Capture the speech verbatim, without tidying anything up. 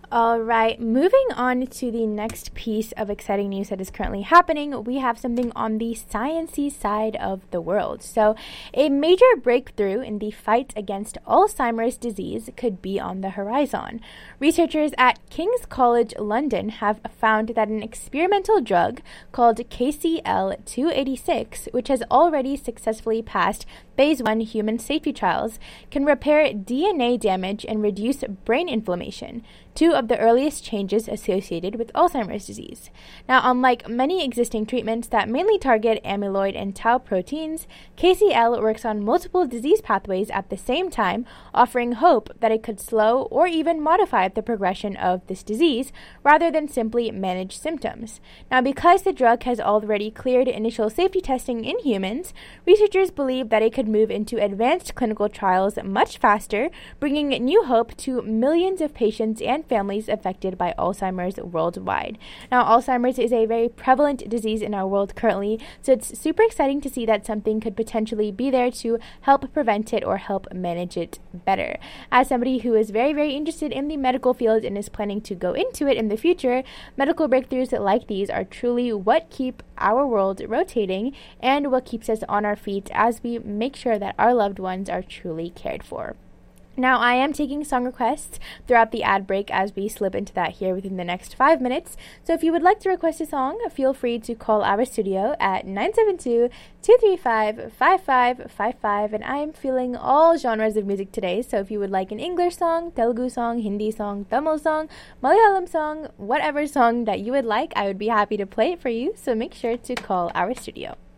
All right, moving on to the next piece of exciting news that is currently happening, we have something on the sciencey side of the world. So, a major breakthrough in the fight against Alzheimer's disease could be on the horizon. Researchers at King's College London have found that an experimental drug called K C L two eighty-six, which has already successfully passed phase one human safety trials, can repair D N A damage and reduce brain inflammation, two of the earliest changes associated with Alzheimer's disease. Now, unlike many existing treatments that mainly target amyloid and tau proteins, K C L works on multiple disease pathways at the same time, offering hope that it could slow or even modify the progression of this disease rather than simply manage symptoms. Now, because the drug has already cleared initial safety testing in humans, researchers believe that it could move into advanced clinical trials much faster, bringing new hope to millions of patients and families affected by Alzheimer's worldwide. Now, Alzheimer's is a very prevalent disease in our world currently, so it's super exciting to see that something could potentially be there to help prevent it or help manage it better. As somebody who is very, very interested in the medical field and is planning to go into it in the future, medical breakthroughs like these are truly what keep our world rotating and what keeps us on our feet as we make sure that our loved ones are truly cared for. Now, I am taking song requests throughout the ad break as we slip into that here within the next five minutes. So if you would like to request a song, feel free to call our studio at nine seven two, two three five, five five five five. And I am feeling all genres of music today. So if you would like an English song, Telugu song, Hindi song, Tamil song, Malayalam song, whatever song that you would like, I would be happy to play it for you. So make sure to call our studio.